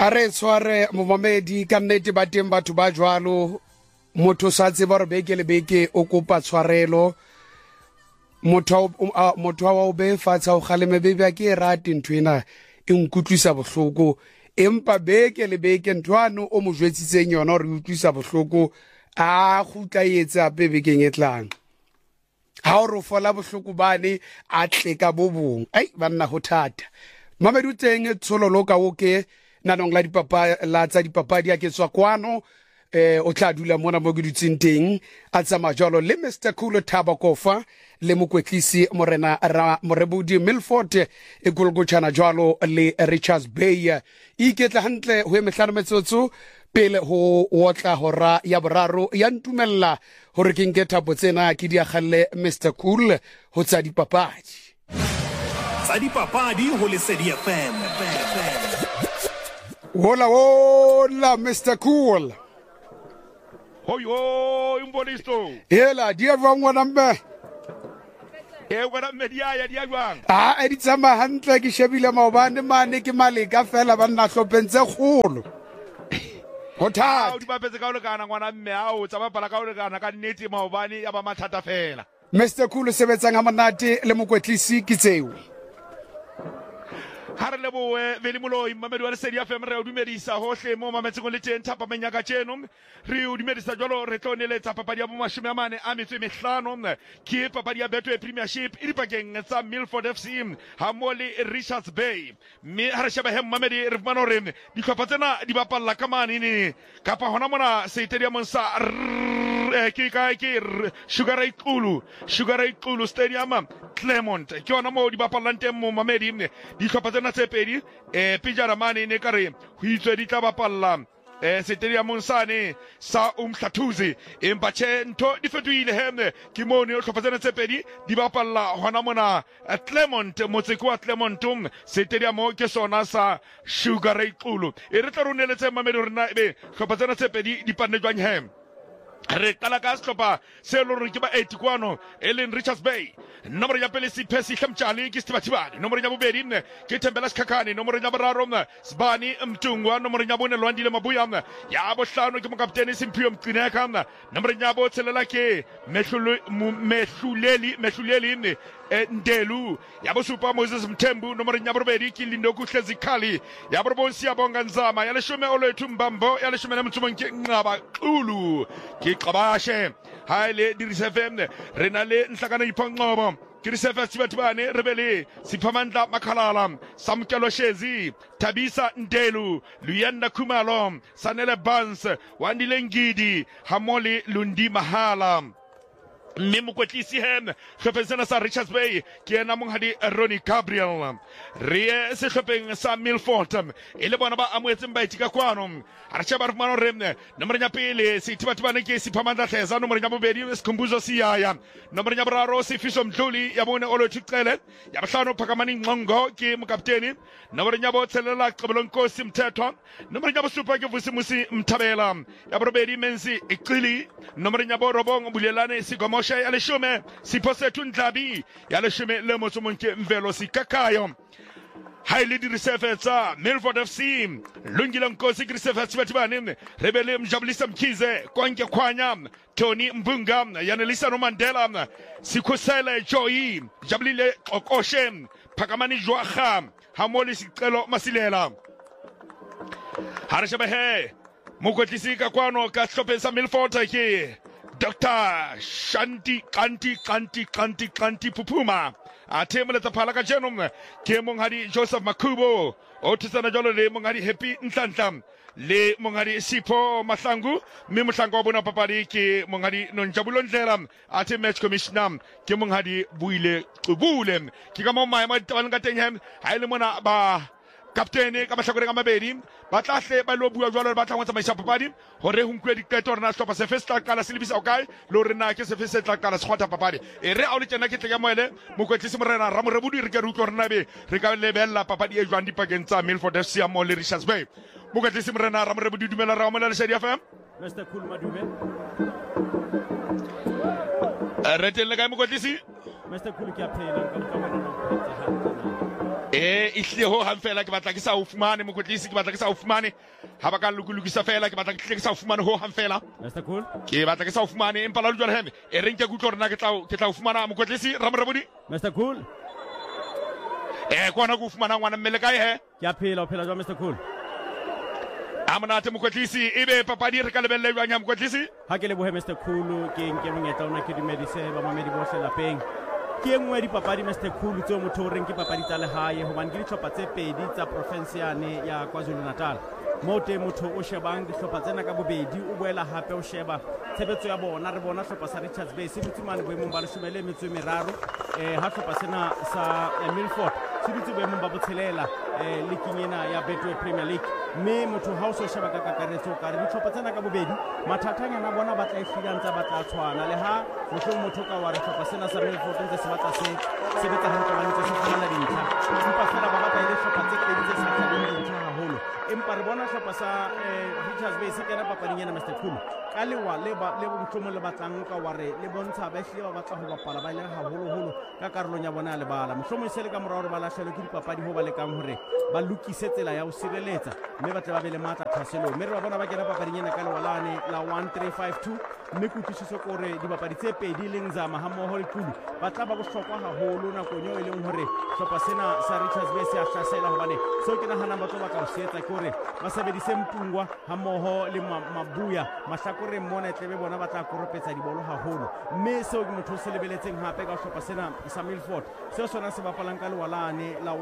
Are tshware momamedi ka nnete ba teng batho ba jwalo motho sa tseba re beke le beke o kopa tshwarelo motho wa o be fatsa o khaleme bebe ke rate nthwena e nkutlwisa bohloko empa beke le beke ntwana o mo jwetsitseng yona re utlwisa bohloko a khutlaetsa bebekeng etlang ha o re fola bohloko bane a tleka bobong ai banna ho thata mamedi o teng tsololo ka o ke nanong la dipapa la tsa dipapadi a ke tswa kwano o tla dula mona mo guditseng teng a tsa majalo le Mr Cool Tabakofa le mokwetlisi morena morebodi Milford e golgotshana jwalo le Richards Bay iketla hantle ho emehlano metsotso pele ho otla hora ya boraro ya ntumella hore ke nke thapo tsena ke dia galle Mr Cool ho tsa dipapadi ho Lesedi FM. Hola Mr Cool. Hoyo imbolisto. Hela dia vangwana mme. Wena media ya dia jwang. Di tsama hantle ke shebile maobane mane ke maleka fela ba nna hlopentse kgolo. Ho thata. Di bapetse ka o lekana ngwana mme hao tsa bapala ka o lekana ka nnete maobane ya ba mathata fela. Mr Cool sebetsang ha monate le mokwetlisi ke tseo. Hare leboe veli moloi mamedi wa Lesedi FM re o dumedisa hohle mo mametseng le teng thapa menyaka tjeno re o dumedisa jwalo re tloneletsa papadi ya bo 45 ke papadi ya Betway Premiership e dipakeng tsa Milford FC ha mo le Richards Bay mme ha re sheba he mamedi re fumana hore dihlopha tsena di bapalla ka manini kapa hona mona stadium sa ke Sugar Ray Xulu Stadium Clermont ke ona mo di bapallang teng mo mamedi dihlopha tsena tse pedi pijara mane ne kare ho itswe di tla bapalla stadium sane sa Umhlathuze empa tjhe ntho di fetohile heme ke mone o hlopha tsena tse pedi di bapalla hona mona Clermont motseko wa Clermont stadium ke sona sa Sugar Ray Xulu e re tla roneletse mamedi rena ebe hlopha tsena tse pedi di panne jwang hem re kala ka sehlopha se lo re ke ba 80 kwano Ellen Richards Bay nomoro ya pele Siphesi Hlamtshali ke Sithibathibane nomoro ya bobedi ke Thembela Sikhakhane nomoro ya boraro Sibani Mtungwa nomoro ya bone Lwandile Mabuya ya bohlano ke mokaptene Simphiwe Mgcineka nomoro ya botshelela ke Mehluleli Ndelu ya bosupa Moses Mthembu nomoro ya borobedi ke Lindoku Hlezikali ya borobonsi ya Bonga Nzama ya leshome Olethu Mbambo ya leshome Mtsumong ke Nqaba Xulu ke Qabashe haile dirisa FM rena le nhlakana iphonqobo ke risefa Sithibathibane rebele Siphamandla Makhalala Samkelo Shezi Thabisa Ndelu Luyanda Khumalo Sanele Bans Wandile Ngidi Hamoli Lundi Mahala mme mokwetlisi hem hlopheng sa Richards Bay ke ena monghadi Ronnie Gabriel re sehlopheng sa Milford e le bona ba amoetseng baeti ka kwano ha re sheba re fumana hore nomoro ya pele Sithibathibane ke Siphamandla Hleza nomoro ya bobedi Sikhumbuzo Siyaya nomoro ya boraro Sifiso Mdluli ya bone Olethu Cele ya bohlano Phakamani Ngqongo ke mokapteni nomoro ya botshelela Qobelonkosi Mthethwa nomoro ya bosupa ke Vusimusi Mthabela ya borobedi Menzi Iqili nomoro ya borobong Bulelane Sigomo ya leshome Siphosethu Ndlabi ya leshome le Motsomong ke Mvelo Sikakayo haile di reserve tsa Milford FC Lungile Nkosi ke reserve Sithibathibane rebele Mjabulisa Mkhize Konke Khwanya Tony Mbunga Yanelisa Mandela Sikhusele Joy Jabulile Okoshe Phakamani Jwagha Hamoli Sicelo Masilela Harashaba he mokwetlisi ka kwano ka hlopheng sa Milford ke Dr. Shanti Kanti Pupuma athemele tsa phala ka jenong ke monghadi Joseph Makhubo o thusana jalo le monghadi Happy Nhlanhla le monghadi Sipho Mahlangu mme mohlanka wa bona papadi ke monghadi Nonjabulo Ndlela athe match commissioner ke monghadi Buile Qubule ke ka mo maema ditabang ka teng hem ha ile mona ba kaptene ka mahlakore ka mabedi ba tlahle ba lo bua jwalo ba tla ngotsa maisha papadi hore ho nkwe diketoro na hlopa se festa kala silibisa okae lo rena ke se festa kala se khwata papadi e re a o le tsena ke tle ka moele mokwetlisi morena Ramorebodi re ke re utlo rena be re ka lebella papadi e jwang dipakeng tsa Milford FC ya mo le Richards Bay mokwetlisi morena Ramorebodi dumela ra mo le Lesedi FM Mr Cool Madume re telle ka mokwetlisi Mr Cool ke a phela ka mona no ihlile ho hang fela ke batla ke sa o fumane mokotlisi ke batla ke sa o fumane ha ba ka lokulukisa fela ke batla ke sa o fumane ho hang fela Mr. Cool ke batla ke sa o fumane empa la jwale heme e reng ke kutlo rena ke tla o fumana mokotlisi ramorabodi Mr. Cool kwana go fumana ngwana mmele kae he ke a phela o phela jwa Mr. Cool amonate mokotlisi ebe papadi re ka lebelle jwang ya mokotlisi ha ke lebohe Mr. Cool ke nke monyetla ona ke dumedise ba mamedi bohle lapeng ke engwe dipapadi Mr. Cool tseo motho o reng ke papadi tsa lehae hobane ke dihlopha tse pedi tsa province yane ya KwaZulu-Natal moo teng motho o shebang dihlopha tsena ka bobedi o boela hape o sheba tshebetso ya bona re bona hlopha sa Richards Bay se dutse mane boemong ba 13 ha hlopha sena sa Milford se dutse boemong ba botshelela league ena ya Betway Premier League mme motho ha o so sheba ka kakaretso ka re dihlopha tsena ka bobedi mathatanyana bona ba tla ehlila ntse ba tla tshwana le ha motho ka wa re hlopha sena sa Milford ntse se batla se sebetsa hantle ba ntse se fumana dintlha empa fela ba batla ile hlopha tse pedi tse sa tlhaleng dintlha haholo empa re bona hlopha sa Richards Bay se kena papading ena Mr. Cool ka lewa le bontlomo le batlang ka wa re le bontsha ba ehlile ba batla ho bapala ba ile haholo ka karolong ya bona ya lebala mohlomong se le ka morao re ba lahlelwe ke dipapadi ho ba lekang hore ba lokise tsela ya ho sireletsa mme ba tle ba be le matla thaselong mme re ba bona ba kena papading ena ka lewalane la 1352 mme kutlwisiso ko re dibapadi tse pedi leng Zama ha mmoho le Kulu ba tla ba bohlokwa haholo nakong eo e leng hore hlopha sena sa Richards Bay se a hlasela hobane seo ke nahanang ba tlo batla ho se etsa ke hore ba sebedise Mpungwa ha mmoho le Mabuya mahlakoreng mona e tlebe bona ba tla koropetsa dibolo haholo mme seo ke motho o se lebeletseng hape ka hlopha sena sa Milford seo sona se bapalang ka lewalane la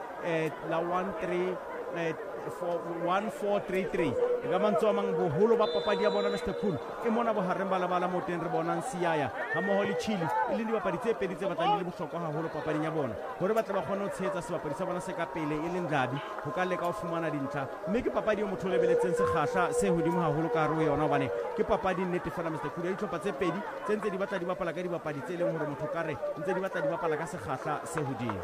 1433 e ka mantso a mang boholo ba papadi ya bona Mr. Cool ke mona bohareng ba lebala mo teng re bonang Siaya ha mmoho le Chili e leng dibapadi tse pedi tse batlang di le bohlokwa haholo papading ya bona hore ba tla ba kgone ho tshehetsa sebapadi sa bona se ka pele e leng Dabi ho ka leka ho fumana dintlha mme ke papadi e motho o lebeletseng sekgahla se hodimo haholo ka hare ho yona hobane ke papadi nnete fela Mr. Cool ya dihlopha tse pedi tse ntse di batla di bapala ka dibapadi tse leng hore motho ka re ntse di batla di bapala ka sekgahla se hodimo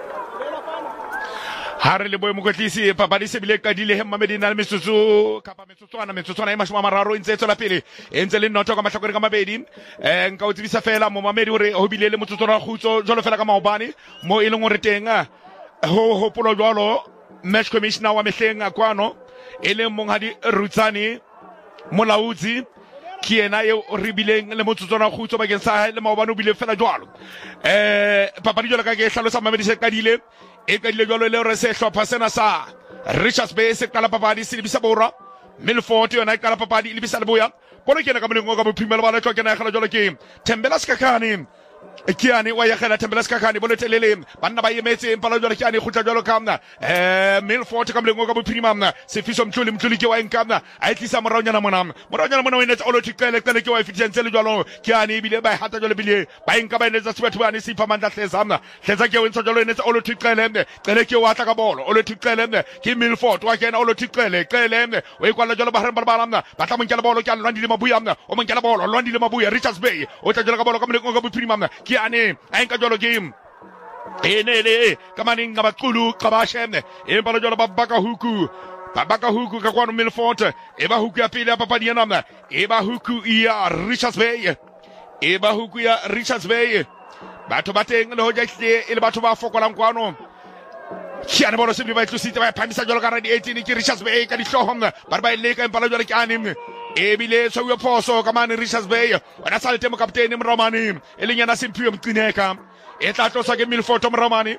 ha re le boe mokotlisi papadi se bile kadile he mamedi na le metsotso kapa metsotswana e mashome a mararo ntse tswela pele e ntse le notho ka mahlakore ka mabedi nka o tsebisa fela mo mamedi hore ho bile le motsotswana wa khutso jwalo fela ka maobane mo e leng hore teng ho hopolo jwalo match commissioner wa mehleng a kwano e leng monghadi Rutsani molautsi ke ena eo re bileng le motsotswana wa khutso bakeng sa le maobane o bile fela jwalo papadi jwalo ka ke hlalosa mamedi se kadile e kadile jwalo le re se hlopha sena sa Richards Bay se kala papadi se lebisa borwa Milford yona e kala papadi e lebisa leboya bona ke ena ka moleng ka bophimelo ba le tlo ke na gela jwalo ke Thembela Skakani Kiani wa ya khela Thembela Skakani bolo telele banna ba yemetse empala jwalo Kiani khutla jwalo kamna Milford ka moleng ka bophimelo se fiso mtluli ke wa enkamna a itlisa moraonyana mona o inetsa olo tikele ke wa efficiency le jwalo Kiani bile ba hata jwalo bile ba enka ba inetsa sibathu bane sipha mandla hlezamna hleza ke wenza jwalo inetsa olo tikele ke wa tla ka bolo olo tikele ke Milford wa kena olo tikele o ikwala jwalo ba hareng ba balamna ba tla monkela bolo ke Lwandile Mabuya mna o monkela bolo Lwandile Mabuya Richards Bay o tla jwalo ka bolo ka moleng ka bophimelo Kiani a enka jwalo game enele kamani ngabaqulu qabashemne empala jwalo babaka huku ka kwano Milford eba huku ya pele ya papadi ya namna eba huku ya Richards Bay batho ba teng le ho jahle e le batho ba fokolang kwano Kiani bolo se ba tlositse ba phamisa jwalo ka radi 18 ke Richards Bay ka dihlohong ba leka empala jwalo Kiani ebile so yo phoso kamane Richards Bay ona salte mo kapteni Mromani elinyana Simphiwe Mcineka e tla tlosa ke Milford Mromani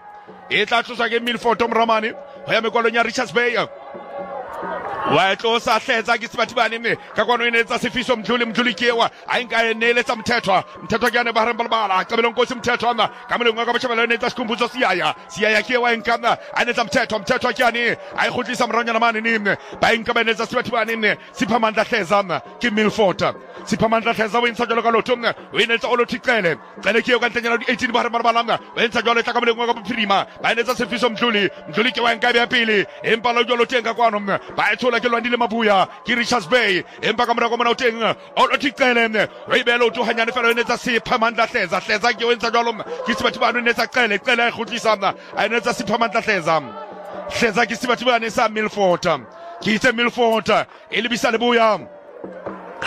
ho ya mekwalong ya Richards Bay wa tlosa hletsa ke sibathibane mme ka kwano ene tsa sefiso mdluli kewa a inka enele tsa mthethwa ke ane ba rembalabala ka belong kosi mthethwa na ka meleng ka bashebela ene tsa sikumbutso siya kewa enkana ane tsa mthethwa ke ane a ikhutlisa mronyana mane nimne ba inka ba ene tsa sibathibane mme siphamandla hleza ke Milford siphamandla hleza o intsha jalo ka lotho mme o ene tsa olo tiqele kewa ka ntanyana di 18 ba rembalabala o entsa jalo tla ka meleng ka bophirima ba ene tsa sefiso mdluli kewa enka ba pele empa lo jalo tenga kwano mme ba ke Lwandile Mabuya ke Richards Bay empa ka mora ka mona o teng o lo tiqele o ibelo to hanyane fela ene tsa siphamandla hleza ke wenza jalo ke sibathibane ene tsa qele a ikhutlisa ene tsa siphamandla hleza ke sibathibane sa Milford ke itse Milford e lebisa leboya ha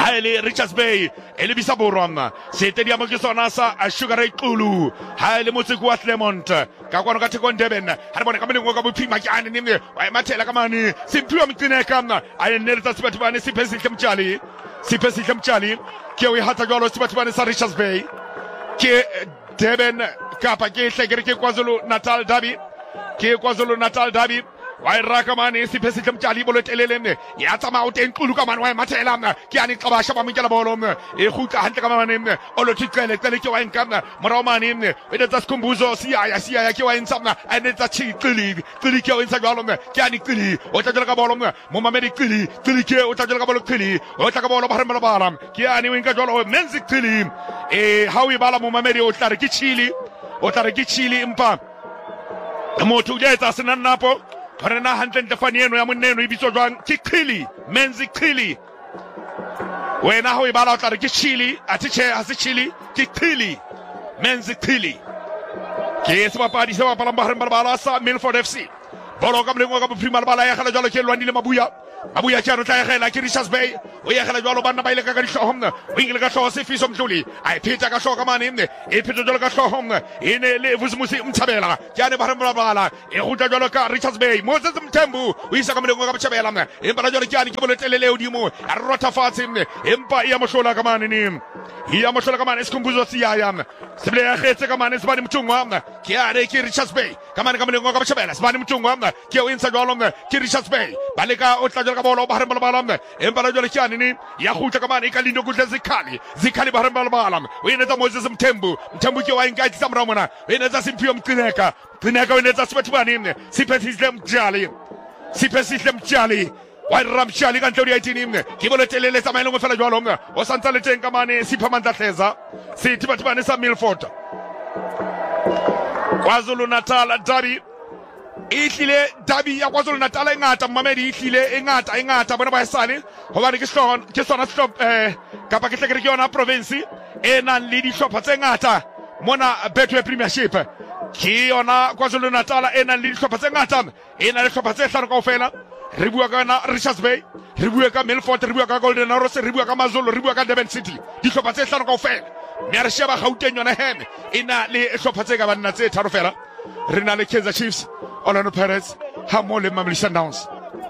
ha ele Richards Bay ele bisa borwa stadium ke sona sa Sugar Ray Xulu ha ele motse kwa Clermont ka kwano ka Tekon Durban ha re bona ka mengo ka bophima ke ane nimne wa mathela ka mane simphiwa mqineka a enelisa sibathu bane siphesihle mtshali ke o hatsa jalo sibathu bane sa Richards Bay ke Durban kapa ke hlekere ke KwaZulu Natal Derby wa iraka mane siphesihle mtshali bolo telelene ya tsama o teng Xulu ka mane wa mathela ke ane xabasha ba mnkela bolo e khutla hantle ka mane o lo tsiqele ke wa inkana morao mane e tsa sikhumbuzo siya ke wa insamna ane tsa chiqili ke o intsa jalo ke ane qili o tla ka bolo mo mamedi qili ke o tla ka bolo qili o tla ka bolo ba remela bala ke ane winka jalo menzi qili hawi bala mo mamedi o tla re ke chili mpa motho le tsa sena napo re na hantle ntefani eno ya moneno e bitso jwang ke qili menzi qili wena ho e bala o tla re ke chili atiche ha se chili ke qili menzi qili ke se bapadi se bapala bala sa Milford FC bolo ka mlengo ka bophirima bala ya khala jalo ke lwandile mabuya ke re tla gela ke Richards Bay o ya gela jalo banna ba ile ka dihlohomna o ingile ka hloho se fiso mhluli a pheta ka hloho ka mane e pheta jalo ka hlohomna e ne le vuzimusi mthabela ke ane bala e gutla jalo ka Richards Bay Moses Mthembu o isa ka mlengo ka bothabela e bala jalo ke ane ke boletelele odimo a rota fatse empa ya mohlola ka mane isikhumbuzo siyaya sibile ya khetse ka mane sibani mtungwa ke ane ke Richards Bay ka mane ka mlengo ka bothabela sibani mtungwa ke o insa jalo ke Richards Bay baleka o tla ka bolo ba rembala bala empala jole kyani ni ya khutla ka mane ka lindo kudla zikhali ba rembala bala o inetsa Moses Mthembu ke wa inka tsamra mona o inetsa Simphiwe Mqineka o inetsa sibathu bani siphesihle mtshali wa ramtshali ka ntlodi ya 18 ke bolo telele tsa maelong fela jwalo o santsa le teng ka mane sipha mandla hleza sithi bathu bane sa Milford KwaZulu Natal Derby ihlile Derby ya KwaZulu Natal engata mamedi ihlile engata bona ba esale hobane ke sona stop kapa ke hlekere ke yona province ena le dihlopha tse ngata mona Betway Premiership ke yona KwaZulu Natal ena le dihlopha tse ngata ena le dihlopha tse hlano kaofela re bua ka na Richards Bay re bua ka Milford re bua ka Golden Arrows re bua ka Mazolo re bua ka Durban City dihlopha tse hlano kaofela mme re sheba Gauteng yona hen ena le dihlopha tse ka banna tse tharo fela re na le Kaizer Chiefs Orlando Pirates Hamole Mamelodi Sundowns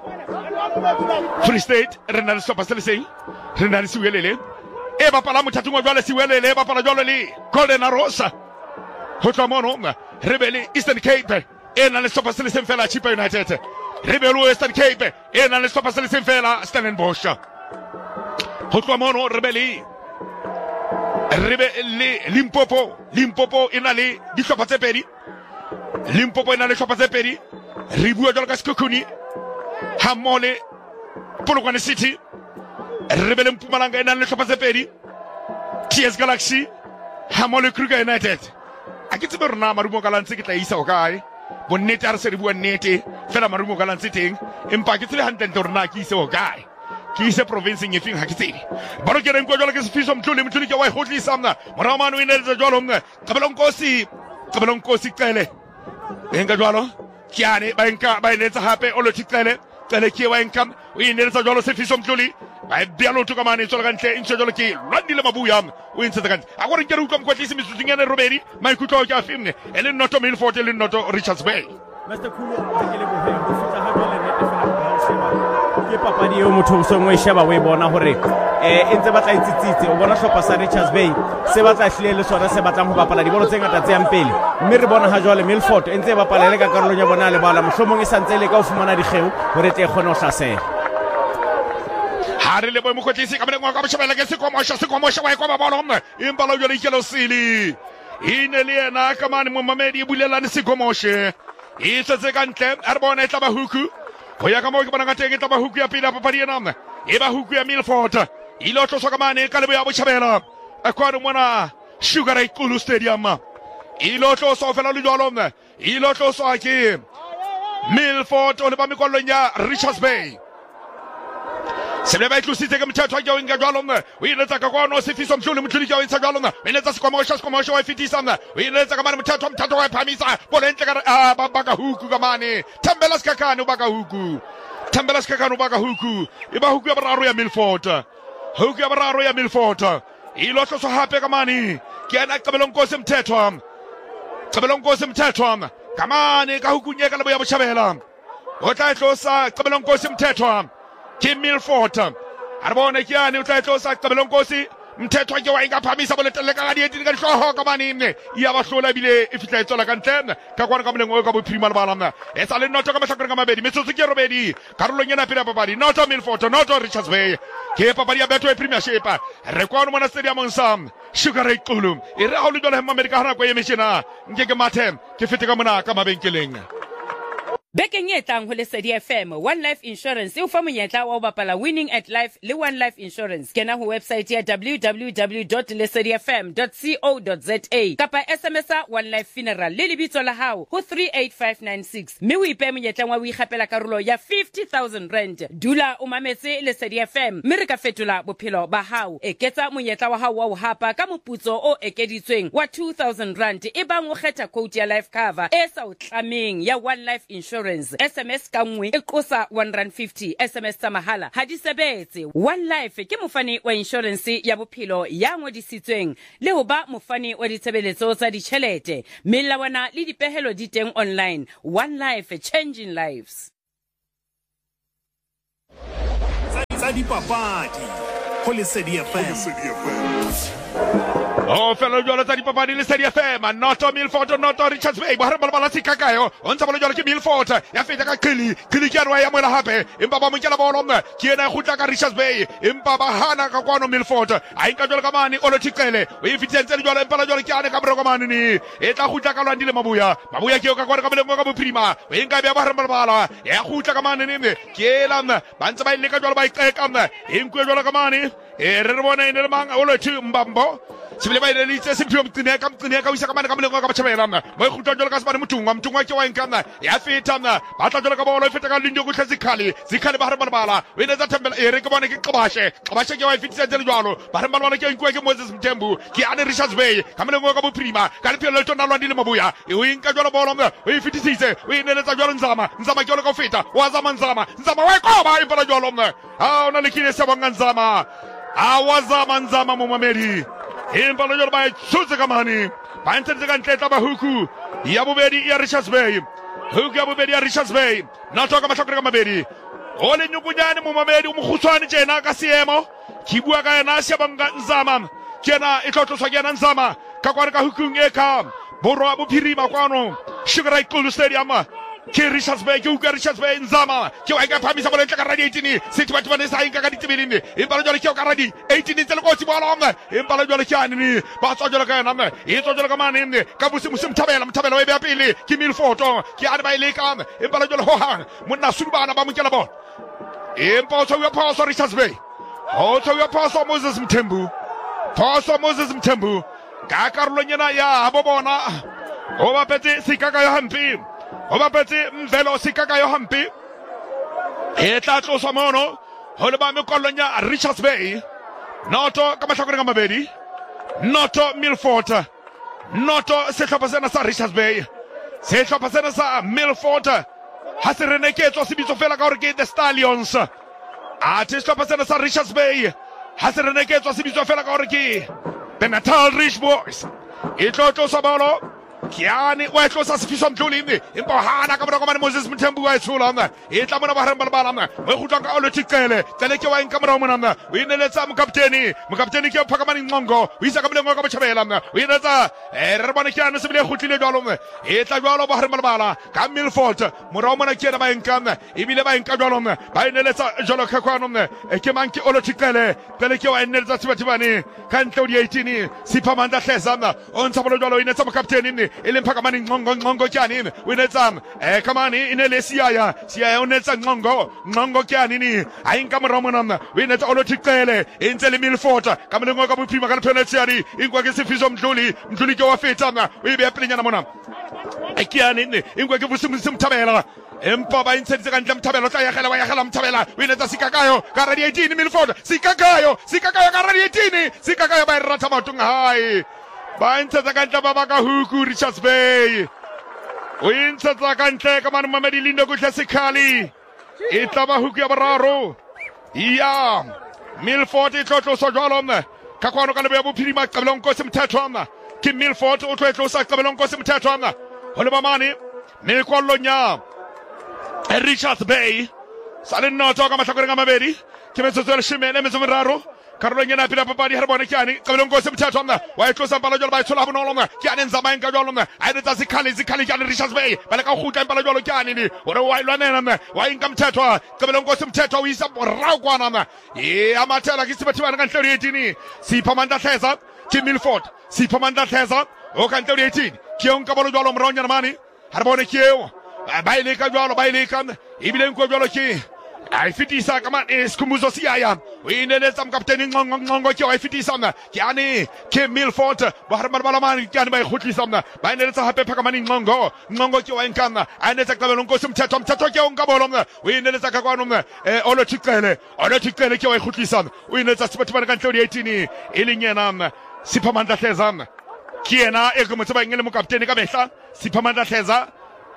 Free State re na le sehlopha se le seng re na le Siwelele e bapala mothatung wa jwale Siwelele e bapala jwale le Golden Arrows ho tloha mono re be le Eastern Cape e na le sehlopha se le seng fela Chippa United re be le Western Cape e na le sehlopha se le seng fela Stellenbosch ho tloha mono re be le Limpopo e na le dihlopha tse pedi Limpopo ena le hlopha tse pedi re bua jalo ka Sekhukhune Hamole Polokwane City re be le Mpumalanga ena le hlopha tse pedi TS Galaxy Hamole Kruger United a ke tsebe rona marumo ka lantse ke tla isa o kae bonnete a re se re bua nnete fela marumo ka lantse teng empa ke tsebe hantle rona ke ise o kae ke ise provinceng e feng ha ke tsebe balo ke reng kwa jalo ke Sifiso Mthuli ke wa hotlisa mna morao mane o ineletse jalo Qabelonkosi Cele enga jwalo kiane ba inetsa hape o lo tsiqele ke wa inka o inetsa jwalo Sifiso Mthuli ba bialo tuka mane tsola kantle intse jwalo ke lwandile mabuya o intse kantle a gore ke re utlwa mkwatlisi misutsingene Robedi maikutlo ke a fimne ele noto Milford ele noto Richards Bay Mr. Khulu ke le bohe go fitla ha jwale ne fela ba sheba ke papadi yo motho songwe sheba we bona hore entse batla itsitsitse o bona hlopa sa Richards Bay se batla hlile le sona se batlang ho bapala di bolo tse ngata tse yang pele mme re bona ha jwale Milford entse bapala le ka karolong ya bona le bala mohlomong e santse le ka o fumana digeu hore tle kgone ho hlasela ha re le bo mokhotlisi ka mengwa ka botjhabela ke sekomosha wa kwa bolo empa lo jole ikelo sili ine le yena ka mane mo mamedi bulelane sekomoshe e tsetse ka ntle a re bona e tla ba huku go ya ka mo ke bona ka teng e tla ba huku ya pila papadi ena e ba huku ya Milford ilo tlosa ka mane ka lebo ya botjhabela a kwano mona Sugar Ray Xulu Stadium ilo tlosa fela le jwalo ilo tlosa ke Milford o le ba mekwallong ya Richards Bay Sebe ba itlositse ke mthetho ke o inga jwalo o iletsa ka kwano Sifiso Mthuli ke o intsha jwalo o iletsa sekomosha wa fitisa o iletsa ka mane mthetho wa phamisa bolentle ka ba ka huku ka mane Thembela Skakane ba ka huku e ba huku ya boraro ya Milford huku ya boraro ya Milford ilohloswa hape kamani ke yana Qabelonkosi Mthethwa Qabelonkosi Mthethwa kamani ka hukunyeka lebo ya Botjhabela o tla tlosa Qabelonkosi Mthethwa ke Milford a re bone ke yane o tla tlosa Qabelonkosi Mthethwa ke wa inga phamisa boletele ka dietini ka dihloho ka manine ya ba hlola bile e fitla etsela ka ntle ka kwana ka moleng o ka bophirima le bana e sa le noto ka mahlakore ka mabedi metsotso ke robedi karolong ena pele papadi noto Milford noto Richards Bay ke papadi ya Betway Premiership re kwano mona stadium sam Sugar Ray Qulu e re ha le jole America hana kwa yemishina ngeke mathe ke fete ka mona ka mabenkeleng Bekeng e tlang ho Lesedi FM, One Life Insurance e o fa monyetla wa ho bapala Winning at Life le One Life Insurance. Kena ho website ya www.lesedifm.co.za kapa SMS One Life Funeral le lebitso la hao ho 38596. Mme o ipe monyetla wa ho ikgapela karolo ya 50,000 rand. Dula o mametse Lesedi FM, mme re ka fetola bophelo ba hao. Eketsa monyetla wa hao wa ho hapa ka moputso o ekeditsweng wa 2,000 rand e bang o kgetha quote ya life cover e sa o tlameng ya One Life Insurance. SMS ka nngwe e qosa 150 SMS tsa mahala ha di sebetse. One Life ke mofani wa insurance ya bophelo ya ngodisitsweng le ho ba mofani wa ditshebeletso tsa ditjhelete. Melawana le dipehelo di teng online. One Life, changing lives. Tsa dipapadi ho Lesedi FM. Oh, fellow jwale tsa dipapadi Lesedi FM noto Milford noto Richards Bay ba re balabala sikakayo o ntse bolo jwale ke Milford ya feta ka Qili ke arwa ya mola hape empa ba monkela bolo ke ena gutla ka Richards Bay empa ba hana ka kwano Milford a inka jwale ka mane o lo thiqele o e fitsentsele jwale empa la jwale ke ane ka moroko mane ni e tla gutla ka Lwandile Mabuya ke o ka kwara ka bolengo ka bophirima o inka be ba re balabala ya gutla ka mane ni ke lam ba ntse ba ile ka jwale ba iqeka inkwe jwale ka mane e re bona ene le mang o lo thi Mbambo sibile ba ile litse siphiwe mqineka o isa ka mane ka molengo ka Botjhabela mo e gutla jwale ka sebane motungwa ke wa inka ya feta ba tla jwale ka bolo e feta ka Lindo go tlhazikhali ba re balabala o ene tsa Thembela e re ke bone ke Qabashe ke wa fitisa tsele jwalo ba re balabala ke inkwe ke Moses Mthembu ke ane Richards Bay ka molengo ka bophirima ka le phelo le tona Lwandile Mabuya e o inka jwale bolo o e fitisitse o ene le tsa jwalo Nzama ke le ka feta wa zama Nzama wa ikoba impela jwalo ha ona le kile se banga Nzama awazama Nzama mo mamedi impela jwalo ba tshutse ka mane ba ntse ka ntletla ba huku ya bobedi ya Richards Bay huku ya bobedi ya Richards Bay natoka mahlakore ka mabedi o le nyukunyane mo mamedi o mogutshwane tjena ka seemo ke bua ka yena se banga Nzama kena e tlotloswa ke yena Nzama ka kware ka hukung e ka borwa bophirima kwano Sugar Ray Qulu Stadium ke Richards Bay ke uka Richards Bay Nzama ke wa ka phamisa bolela ka radio 18 sithi batho ba ne sa inka ka ditebeleng impala jwale ke o ka radio 18 tsele go tsibala impala jwale ke ani ba tswa jwale ka yena e tswa jwale ka mane ka busimusi Mthabela o e be pele ke Milford ke ani ba ile ka impala jwale ho hang monna Sulubana ba mokela bona impa tswa ya pass Richards Bay ho tswa ya pass Moses Mthembu ka karolonyana ya bo bona o ba petse sikaka yo hampi o ba petse Mvelo sikaka yo hampi e tla tloswa mono ho le ba mekolonya Richards Bay noto ka mahlakore ka mabedi noto Milford noto sehlopha sena sa Richards Bay sehlopha sena sa Milford ha se reneketswa se bitso fela ka hore ke the Stallions a sehlopha sena sa Richards Bay ha se reneketswa se bitso fela ka hore ke the Natal Rich Boys e tlotlosa bolo Kiani wa tlosa sefiso Mdluli empa hana ka bona ka mane Moses Mthembu wa tshola e tla mona ba re balabala mo gutla ka o le tikele tsele ke wa inka mora mona o ineletsa mokapteni ke Phakamani Nqongo o isa ka bolengo ka Botjhabela o ineletsa re bona ke ana se bile gutlile jwalo e tla jwalo ba re balabala ka Milford mora mona ke ena ba inka e bile ba inka jwalo ba ineletsa jwalo ka kwano ke manki o le tikele tsele ke wa ineletsa sibathibane ka ntle o di 18 Siphamandla Hleza o ntsha bolo jwalo o ineletsa mokapteni ile Phakamani Nqongo kyani winetsam kamani inele siya unetsa Nqongo kyani ni ayinka moromona winetsa olothiqele intsele Milford kamlengo ka bophima ka lepenalty inkwa ke sefiso Mdluli ke wa feta o ibe apelenyana mona kyani inkwa ke busimusi Mthabela empa ba intsetsa ka ntle Mthabela tla ya gela Mthabela winetsa sikakayo ka radio 18 Milford sikakayo ka radio 18 sikakayo ba irata matung hai ba intsetsa ka ntle ba ka huku Richards Bay o intsetsa ka ntle ka mane Mamedi Lindo go tlhasekhali e tla ba huku ya boraro ya Milford e tlotlosa jwalo ka kwano ka lebe bophirima qabelong ko se mthetho ke Milford o tlotlosa qabelong ko se mthetho ho le mamane me kwallonya Richards Bay sale noto ka mahlakoreng a mabedi ke metsotso ya 13 karolong ena pila papadi ha re bona kyane qabelong ko se mthetho wa etlosa pala jwalo ba itshola bonolo kyane nzama enka jwalo a re tsa zikhali kyane Richards Bay ba le ka khutla pala jwalo kyane ni ore wa ilwanena wa inka mthetho qabelong ko se mthetho o isa borao kwana amathela ke sibathibana ka nhlelo yetini sipha mandla hleza ke Milford sipha mandla hleza o ka nhlelo yetini ke onka bolo jwalo mronya mani ha re bona keo ba ile ka jwalo ba ile ka ibile nko jwalo ke ai fitisa kama Sikhumbuzo Siyaya o ineletsa mkapteni Nqongo ke wa fitisa kyane ke Milford ba re mala mani kyane ba ikhutlisa ba ineletsa hape phakamani Nqongo ke wa inkana a inetsa qabelong ko se mthetho ke onka bolo o ineletsa ka kwano olo thiqele ke wa ikhutlisa o inetsa sibathibana ka nhlelo 18 eleng yena Sipha Mandla Hleza ke yena e go motseba ngele mokapteni ka mehla Sipha Mandla Hleza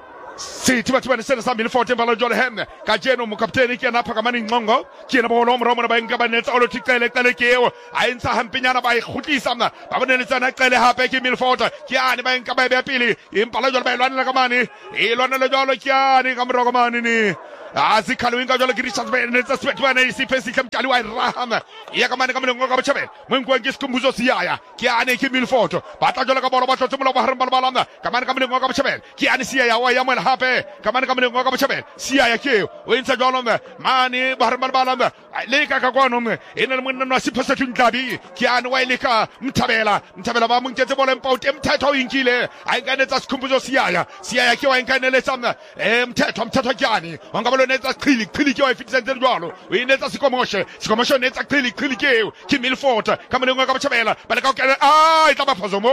Sithi sena sa Milford embalo jole hem ka jeno mokapteni ke na phakamani Nqongo ke na bolo mromo ba inka ba netsa olo thiqele keo a intsha hampinyana ba ikhutlisa ba boneletsana qele hape ke Milford ke ane ba inka ba be pele impala jole ba ilwana ka mane ilwana le jole ke ane ka mroko mane ni Zikhali inka jole ke Richards Bay netsa Sibethwana isifesi kemtali wa Rahama ya ka mane ka mlongo ka botjhabela mwenko ke Sikhumbuzo Siyaya ke ane ke Milford ba tla jole ka bolo ba tlotse molo ba haramba balana ka mane ka mlongo ka botjhabela ke ane Siyaya wa ya mona hape kamane ka mlongo ka botjhabela Siyaya ke o intsa jolo mane ba haramba balana le ka ka kwano ena le monna wa Sipho Sethu Ndlabi ke ane wa ile ka mthabela ba monketse bolo empauti mthetho o inkile a inkanetsa Sikhumbuzo Siyaya ke wa inkaneletsa mthetho ke ane wanga netsa qhili ke wa fitisa ntse jwalo o inetsa sikomoshe netsa qhili ke Milford ka mlongo ka botjhabela ba le ka kena e tla ba phoso mo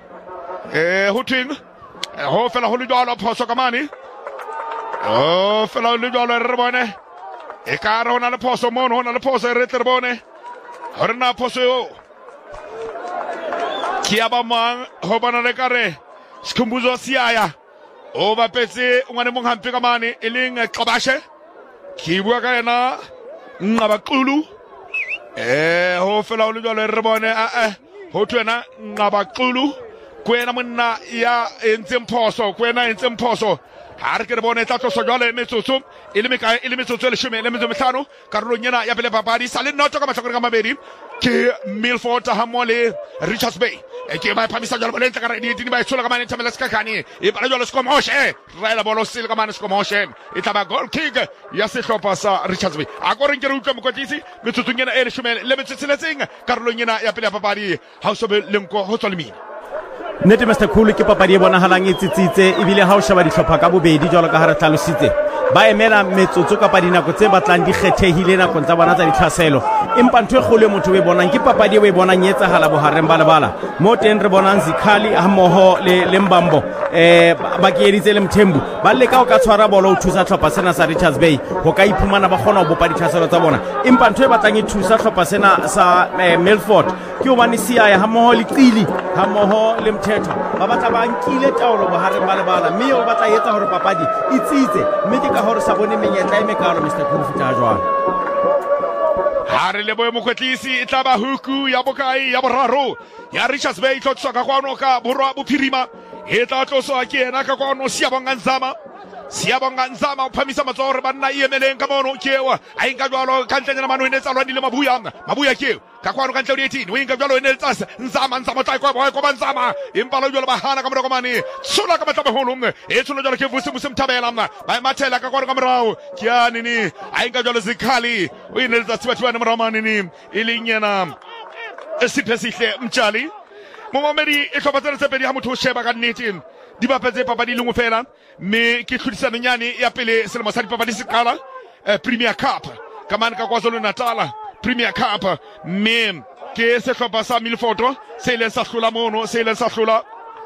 ho thweng ho fela ho le jwalo phoso ka mane fela ho le jwalo re bone e ka re hona le phoso mo hona le phoso re tle re bone hore na phoso yo ke aba mang ho bona le kare Sikhumbuzo Siyaya o ba petse ngwane mong hampe ka mane e leng Qabashe ke bua ka yena Nqabaqulu ho fela ho le jwalo re bone ho thwena Nqabaqulu kwena monna ya entseng phoso ha re ke re bone tla tlosa jwale metsotso e le metsotso e 15 karolong yena ya pele papadi sa le noto ka mahlakore ka mabedi ke Milford ha mo le Richards Bay ke ba phamisa jwalo le ntla ka re di ba tshola ka mane tsamela skakani e ba jwalo Sikomoshe rela bolo sil ka mane Sikomoshe e tla ba goal kick ya sehlopha sa Richards Bay a go re ke re utlwa mokotlisi metsotso yena e 10 le metsetseletseng karolong yena ya pele papadi ha o sobe lenko ho tswa lemina Nete Mr. Khulu ke papadi e bonahalang e tsitsitse ebile ha o sheba dihlopha ka bobedi jwalo ka ha re tlalositse ba emela metsotso ka padinako tse batlang di khethehile nakong tsa bona tsa ditlhaselo empa ntwe khole motho we bonang ke papadi we bonang yetsa hala bohareng balabala mo teng re bonang Zikhali ha moho le Mbambo ba ke editse le Mthembu ba le ka o ka tshwara bolo o thusa tlhopha sena sa Richards Bay ho ka iphumana ba khona ho bopa ditlhaselo tsa bona empa ntwe batlang e thusa tlhopha sena sa Milford ke o bane Siyaya ha moho le Qili ha moho le Mthetho ba batla ba nkile taolo bohareng balabala mme o batla yetsa hore papadi e tsitse mme ke ka hore sa bone menyetla e mekalo Mr. Khulu feta jwang ha re le boe mokwetlisi e tla ba huku ya bokai ya boraro ya Richards Bay tlotso ka kwano ka borwa bophirima e tla tloswa ke yena ka kwano Siyabonga Nzama o phamisa matsoho re banna e emeleng ka mono kewa a inka jwalo ka ntlanyana mano e netsa lwanile mabuya kewa ka kwano ka ntlelo 18 o inka jwalo e netsa Nzama tla kwa ba Nzama impalo jwalo ba hana ka moroko mane tshola ka matla baholo e tshola jwalo ke vusi Mthabela ba mathela ka kwano ka morao ke yani ni a inka jwalo Zikhali o inetsa sibathibana moramane ni ilinyana esiphesihle Mtshali momamedi e hlopatsela tsepedi ha motho o sheba ka nnete di bapetse papadi le ngofela me ke tlhodisano nyane ya pele selemo sa dipapadi se qala Premier Cup ka mane ka KwaZulu Natal Premier Cup me ke sehlopha sa Milford se ile sa hlola mono se ile sa hlola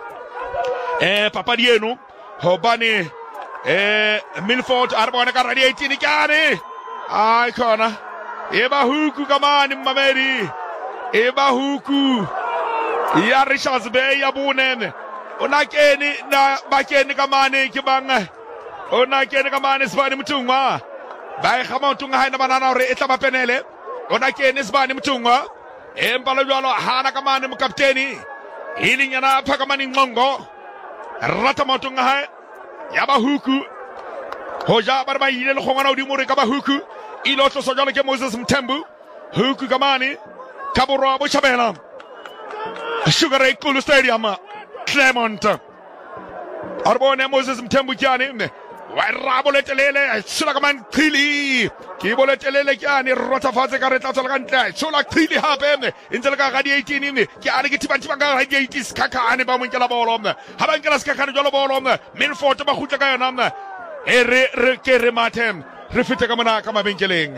papadi eno hobane Milford a re bona ka radio 18 kane ai khona e ba huku ka mane mamedi e ba huku ya Richards Bay ya bunene ona keni na bakeni ka mane ke banga ona keni ka mane Sibani Mtungwa ba e khama Mtungwa ha ina banana hore e tla ba penele ona kene Sibani Mthungwa empala jwalo hana kamane mokapteni ilinyana phakamani Nqongo rata motonga ha yaba huku hoja barba ile le khongana odi more ka ba huku ilo tlo so jalo ke Moses Mthembu huku kamani kaboro bo chabela Sugar Ray Kulu Stadium Clermont arbone Moses Mthembu kyane wa letelele sula kaman khili ke boletelele kyane rota fatse ka retla tsala kantle sula khili hape intsela ka ga di 18 mme kyane ke tibantiba ka ga di 80 skakane ba monkela bolo mme ha ba nkela skakane jalo bolo mme Milford ba khutla ka yona mme re ke re matem re fete ka mona ka mabenkeleng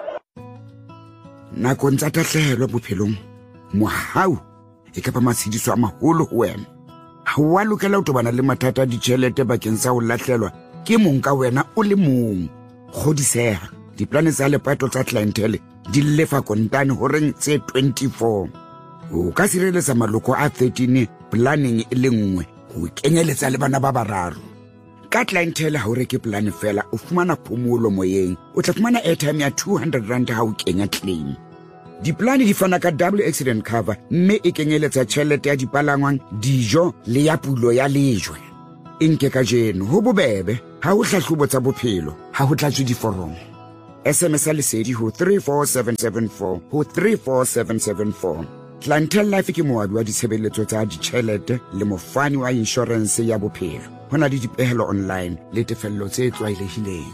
na kontsa tahlelo bophelong mohau e ka ba matshidiso a maholo ho wena ha wa lokela ho tobana le mathata di chelete bakeng sa ho lahlelwa ke mong ka wena o le mong kgodiseha diplane tsa lepato tsa clientele di lefa kontane horeng tse 24 o ka sireletsa maloko a 13 planning e le nngwe ho kenyeletsa le bana ba bararo ka clientele ha o reke plan fela o fumana phomolo moyeng o tla fumana airtime ya 200 rand ha o kenya claim diplane di fana ka double accident cover mme e kenyeletsa tjhelete ya dipalangwang dijo le ya pulo ya lejwe inke ka jeno ho bobebe ha o hlahlobo tsa bophelo ha ho tlatswe diforomo SMS lesedi ho 34774 ho 34774 Clientele Life ke moabi wa ditshebeletso tsa ditjhelete le mofani wa insurance ya bophelo hona le dipehelo online le tefello tse tlwaelehileng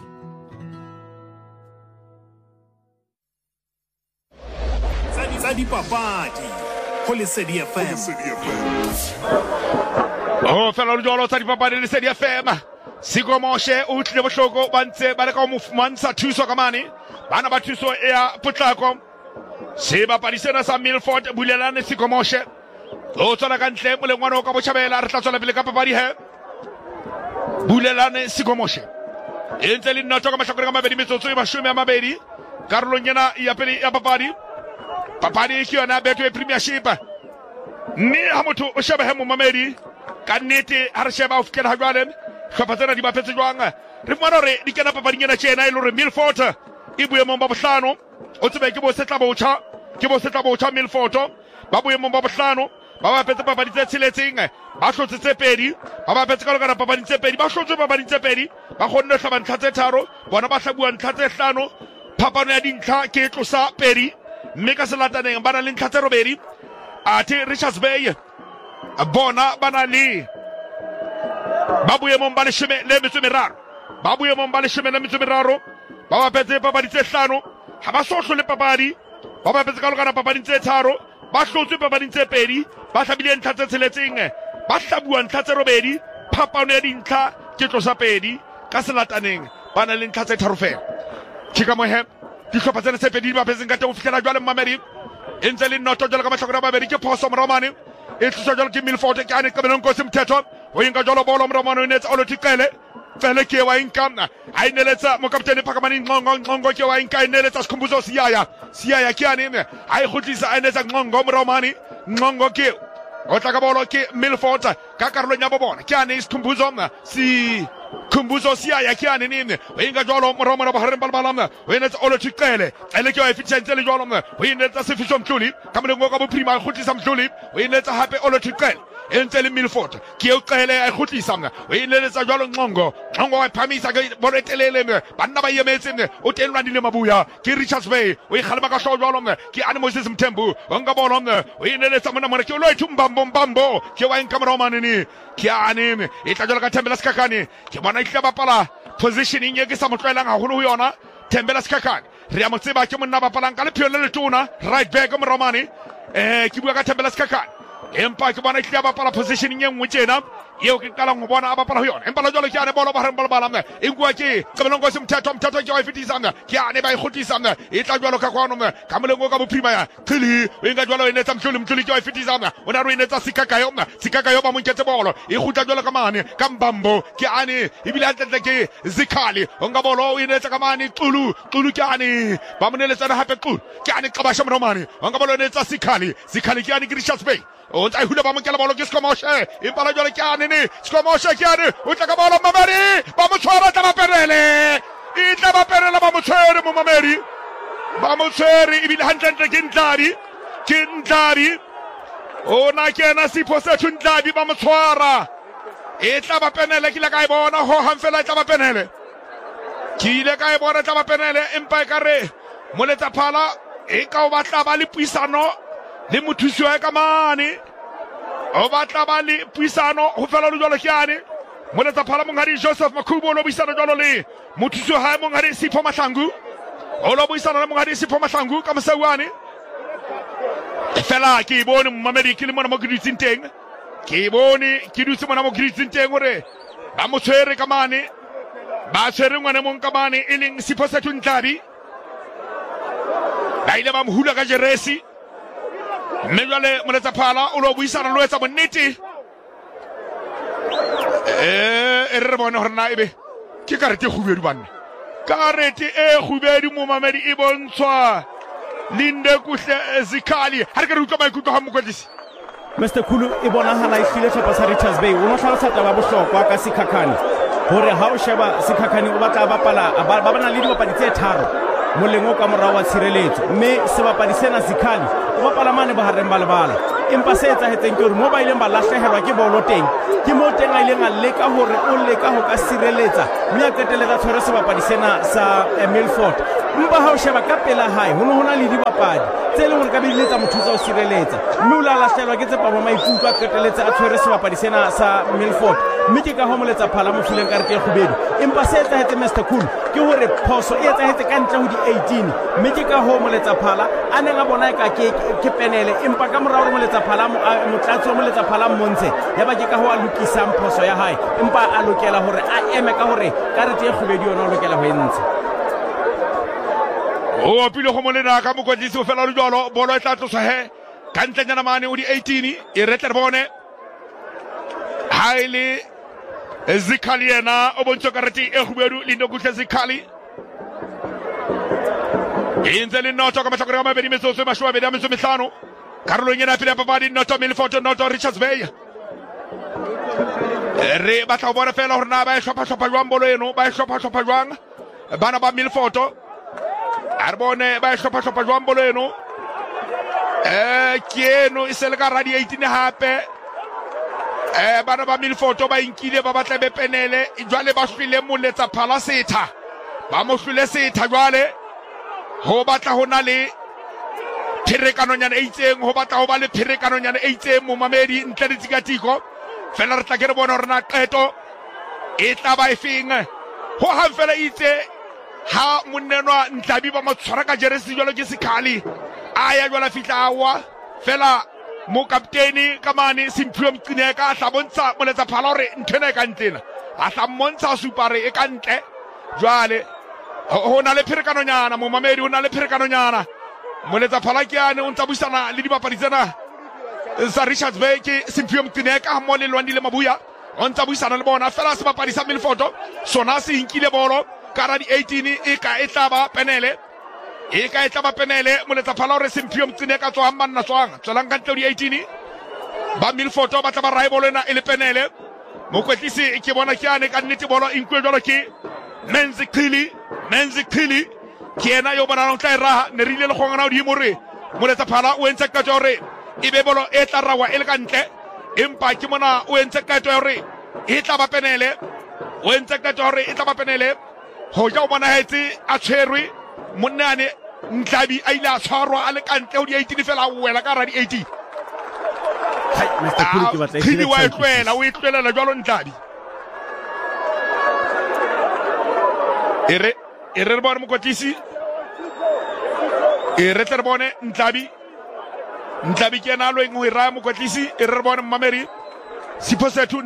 tsa dipapadi ho Lesedi FM oh fela jolo tsa dipapadi Lesedi FM Siko Moshe o tlile bohloko ba ntse ba le ka mo fumantsha thuso ka mane bana ba thuso ya potlako se ba parisena sa Milford bulelane Siko Moshe o tsala ka ntle mo lengwana o ka botjhabela re tla tswela pele ka papadi he bulelane Siko Moshe e ntse le nna toka mahlakore ka mabedi metsotso e 20 karolong ena ya pele ya papadi ke yona beto e premiership mme ha motho o sheba he mo mamedi ka nnete ha re sheba o fikela ha jwale khapatsena di bapetse jwang re fumana re di kena papading ena tjena e le re Milford e boemong ba bohlano o tsebe ke bo setla botjha Milford ba boemong ba bohlano ba bapetse papadi tse tsheletseng ba hlotse tse pedi ba bapetse ka lokana papadi tse pedi ba hlotse papadi tse pedi ba kgonne hlaba ntlha tse tharo bona ba hlabua ntlha tse hlano phapano ya dintlha ke tlosa pedi mme ka selataneng ba na le ntlha tse robedi ate Richards Bay bona ba na le ba boemong ba leshome le metso meraro ba bapetse papadi tse hlano ha ba so hlole papadi ba bapetse ka lokana papadi tse tharo ba hlotswe papadi tse pedi ba hlabile ntlha tse tsheletseng ba hlabua ntlha tse robedi phapano ya dintlha ke tlosa pedi ka selataneng ba na le ntlha tse tharo fela ke ka mohe di hlopha tsena tse pedi di bapetseng ka teng o fihlela jwale mmamedi e ntse le nnoto jwalo ka mahlakore a mabedi ke phoso moromane e tlisa jwalo ke Milford ke ane kabelong Nkosi Mthetho o inka jwalo bolo moromane o netsa o lo tiqele fele ke wa inka a ineletsa mokaptene Phakamani Nqongo ke wa inka ineletsa Sikhumbuzo Siyaya ke ane a e khutlisa a netsa Nqongo ke o tla ka bolo ke Milford ka karolong ya bobona ke ane Sikhumbuzo Siyaya ke ane nene o inka jwalo moromane ba hareng balbalama o inetsa o lo tiqele ele ke wa efficiency le jwalo o inetsa Sifiso Mhluli ka moleng ka bophirima a khutlisa Mhluli o inetsa hape o lo tiqele entse le Milford ke o qele a khutlisa o ineletsa jwalo Nqongo wa phamisa ke boretelele banna ba yemetseng o tenwa dile mabuya ke Richards Bay o ikhalema ka hlo jwalo ke Moses Mthembu o nga bolo o ineletsa mona ke lo ithumba ke wa inka moromane ni ke ane e tla jwalo ka Thembela Sikhakhane ke bona e hlaba pala positioning e ke sa motlwelang ha holo ho yona Thembela Sikhakhane re a mo tseba ke monna ba palang ka le phelo le tona right back moromane ke bua ka Thembela Sikhakhane empa ke bona e hlaba pala positioning e nngwe tjena eo ke qala go bona a bapala ho yona empa la jwale ke ane bolo ba reng balbalame e ngwa ke kabelong Nkosi Mthetho ke wa fetisa ke ane ba e khutisa e tla jwalo ka kwano ka molengo ka bophirima ya khili o inga jwalo e netsa Mhluli ke wa fetisa o na re netsa Sikakayo ba mo nketse bolo e khutla jwalo ka mane ka Mbambo ke ane e bile atletle ke Zikhali o nga bolo o netsa ka mane Xulu ke ane ba mo neletsa hape Xulu ke ane Qabasha Moromane o nga bolo netsa Sikhali ke ane Richards Bay o ntse a hula ba mo nkela bolo ke Siko Moshe e pala jwale ke ane ne Siko Moshe ke ane o tla ka bolo mamedi ba mo tshwara tla ba perele ba mo tshwere mo mamedi ba mo tshwere ebile hantle ke Ntlabi ona kena Sipho Sethu Ntlabi ba mo tshwara e tla ba penele ke le ka e bona ho hang fela e tla ba penele ke ile ka e bona tla ba penele empa e kare Moletaphala e ka o batla ba le puisano le mothusi wa ka mane o batla ba le puisano ho fela lo jalo ke yane Moletaphala mongadi Joseph Makhubo lo buisana jalo le mothusi wa hae mongadi Sipho Mahlangu o lo buisana le mongadi Sipho Mahlangu ka mosawane fela ke bone Mmamedi ke le mona mo griditseng teng ke bone ke dutse mona mo griditseng teng hore ba mo tshwere ka mane ba tshwere ngwane mong ka mane e leng Sipho Sethu Ntlabi ba ile ba mo hula ka jeresi mme jwale Moletaphala o lo buisana lo etsa bonnete e re bone hore na ebe ke karete khubedu banne karete e khubedu Mmamedi e bontshwa Linde Kuhle Zikhali ha re ka re utlwa maikutlo ha mokwetisi Mr. Khulu e bonahala e hlile tlhopha sa Richards Bay o no hlalosa taba bohlokwa ka Sikhakhane hore ha o sheba Sikhakhane o batla bapala ba bana le dibapadi tse tharo molengo ka morao wa tshireletso mme sebapadi sena Zikhali o bapala mane ba hareng ba lebala empa se etsahetseng ke hore mo ba ileng ba lahlehelwa ke bolo teng ke mo teng a ileng a leka hore o leka ho ka sireletsa mme a qeteletsa tshwere sebapadi sena sa Milford mpa ha o sheba ka pela hae ho na le dibapadi tse leng hore ka biletsa mothusa o sireletsa mme o la lahlehelwa ke tsepa mo maikutlo a qeteletsa a tshwere sebapadi sena sa Milford mme ke ka ho Moletaphala mo fileng karete e khubedu empa se etsahetse Mr. Khulu ke hore phoso e etsahetse ka ntle ho di 18 mme ke ka ho Moletaphala a neng a bona ka ke penele empa ka morao re Moletaphala motlatsi wa Moletaphala Montshe ya ba ke ka ho a lokisang phoso ya hae empa a lokela hore a eme ka hore karete e khubedu yona o lokela ho entsha o pile go molena ka mokwetisi o fela lo jalo bolo e tla tloswa he ka ntlenyana mane o di 18 e retle re bone haile Zikhali yena o bontsho karete e khubedu Linde Kuhle Zikhali e ntse le notho ka matlhakore ka mabedi metsotso e mashome a mabedi a metso mehlano karolong ena pele ya papadi notho Milford notho Richards Bay re batla ho bona fela hore na ba e hlopha jwang bolo eno ba e hlopha jwang bana ba Milford a bone ba e hlopha jwang bolo eno ke eno e se le ka radi 18 hape bana ba Milford ba inkile ba batla be penele jwale ba hlile Moletaphala setha ba mo hlile setha jwale ho batla ho na le pherekanonyana e itseng ho batla ho ba le pherekanonyana e itseng Mmamedi ntle le tsikatiko fela re tla ke re bona hore na qeto e tla ba e feng ho hang fela itse ha monenwa Ntlabi ba mo tshwara ka jeresi jwalo ke Sikhali a ya jwala fitla awa fela mo kapteni ka mane Simphiwe Mcineka a tla bontsha Moletaphala hore nthwena e ka ntlena a tla mmontsha supare e ka ntle jwale ho na le pherekanonyana Mmamedi ho na le pherekanonyana Moletaphala ke yane o ntsa buisana le dibapadi tsena sa Richards Bay ke Simphiwe Mcineka mo le Lwandile Mabuya o ntsa buisana le bona fela sebapadi sa Milford sona se inkile bolo ka di 18 e ka e tla ba penele Moletaphala hore Simphiwe Mcineka tswa manna tswang tswelang ka ntle di 18 ba Milford ba tla ba rae bolo ena e le penele mokwetlisi ke bona ke yane ka nnete bolo inkwe jalo ke Menzi Qhili ke yena yo bona no tla raha ne rile le gongana di more Moletaphala o entse ka jore e be bolo e tla rawa e le ka ntle empa ke mona o entse ka jore e tla ba penele o entse ka jore e tla ba penele ho ja o bona hetse a tshwerwe monane Ntlabi a ile a tshwarwa a le ka ntle ho di 18 fela o wela ka ra di 18 hai Mr. Khulu ke batla Qhili wa etlela o etlela jwalo Ntlabi re bona mokotlisi re tle re bone Ntlabi ke yena lo eng ho ira mokotlisi re bone Mmamedi Sipho Sethu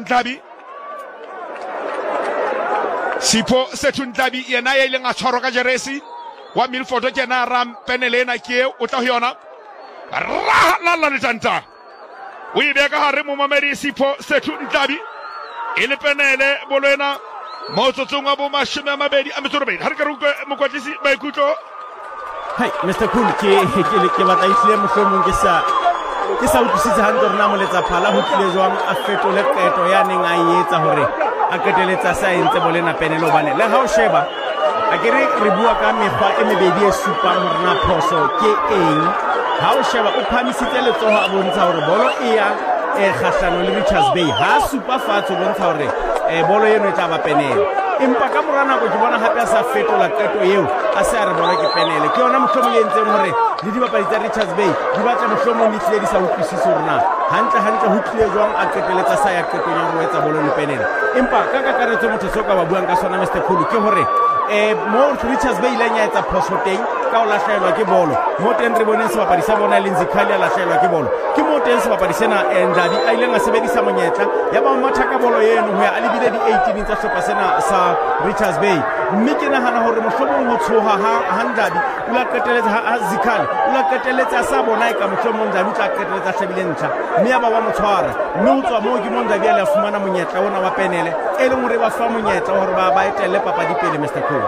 Ntlabi yena ya ileng a tshwarwa ka jeresi wa Milford ke yena ram penele ena ke o tla ho yona la le tanta o e beka hare Mmamedi Sipho Sethu Ntlabi e le penele bolo ena mo tsotsong wa bo mashome a mabedi a metso robedi ha re ka re utlwe mokotlisi maikutlo hai Mr. Khulu ke batla ihlile mohlomong ke sa utlwisitse hantle hore na Moletaphala ho tlile jwang a fetole qeto ya neng a etsa hore a qeteletsa sa entse bolena penele hobane le ha o sheba a ke re bua ka mekgwa e mebedi e supang hore na phoso ke eng ha o sheba o phamisitse letsoho a bontsha hore bolo e ya kgahlano le Richards Bay ha supa fatshe bontsha hore bolo eno e tla ba penele empa ka mora nako ke bona hape a sa fetola qeto eo a se a re bona ke penele ke yona mohlomong e entseng hore le dibapadi tsa Richards Bay di batla mohlomong di tlile di sa utlwisise hore na hantle ho tlile jwang a qeteletsa sa ya qetong ya hore o etsa bolo le penele empa ka kakaretso motho se o ka ba buang ka sona Mr Khulu ke hore mo Richards Bay ileng ya etsa phoso teng ka o lahlaelwa ke bolo mo teng re boneng sebapadi sa bona le Nzikhali a lahlaelwa ke bolo ke mo teng sebapadi sena Ndadi a ileng a sebedisa monyetla ya ba mathaka bolo eno ho ya a lebile di 18 tsa hlopa sena sa Richards Bay mme ke nahana hore mohlomong ho tshoha ha Ndadi o la qeteletsa ha Nzikhali o la qeteletsa sa bona ka mohlomong Ndadi tla qeteletsa hlabile ntsha mme ya ba wa motshwara mme ho tswa moo ke mo Ndadi a fumana monyetla ona wa penele e leng hore ba fa monyetla hore ba etelle papadi pele Mr Khulu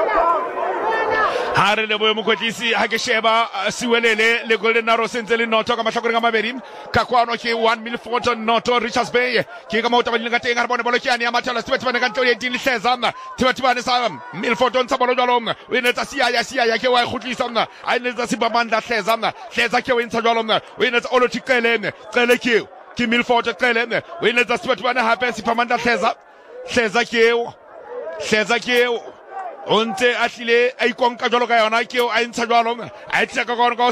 ha re leboe mokwetlisi ha ke sheba siwelele le Golden Arrows ntse le noto ka mahlakoreng a mabedi ka kwano ke 1 Milford noto Richards Bay ke ka mota ba ka teng ha re bone bolo ke ya mathala tibetibane ka ntlo ye di hleza tibetibane sa Milford on sa bolo jalo o inetsa siya ke wa e khutlisa a inetsa sibamanda hleza ke o intsha jalo o inetsa olothikele ke Milford qele o inetsa tibetibane hape sibamanda hleza ke onte a tlile a ikonka jalo ka yona ke a intsha jalo a tleka ka